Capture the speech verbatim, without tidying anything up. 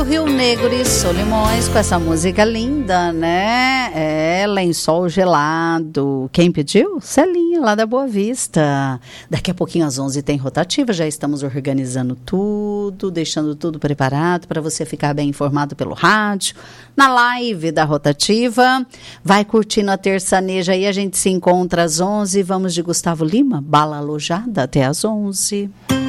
Rio Negro e Solimões com essa música linda, né? É, Lençol Gelado. Quem pediu? Celinha, lá da Boa Vista. Daqui a pouquinho às onze tem rotativa, já estamos organizando tudo, deixando tudo preparado para você ficar bem informado pelo rádio, na live da rotativa. Vai curtindo a terçaneja aí, a gente se encontra às onze. Vamos de Gustavo Lima, Bala Alojada, até às onze.